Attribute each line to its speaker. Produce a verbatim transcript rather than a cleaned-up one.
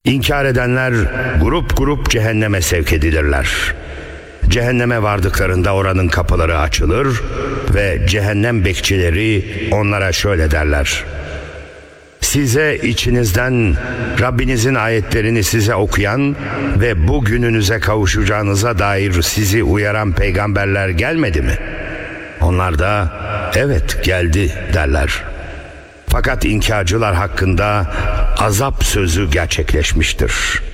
Speaker 1: İnkar edenler grup grup cehenneme sevk edilirler. Cehenneme vardıklarında oranın kapıları açılır ve cehennem bekçileri onlara şöyle derler: size içinizden Rabbinizin ayetlerini size okuyan ve bu gününüze kavuşacağınıza dair sizi uyaran peygamberler gelmedi mi? Onlar da evet geldi derler. Fakat inkarcılar hakkında azap sözü gerçekleşmiştir.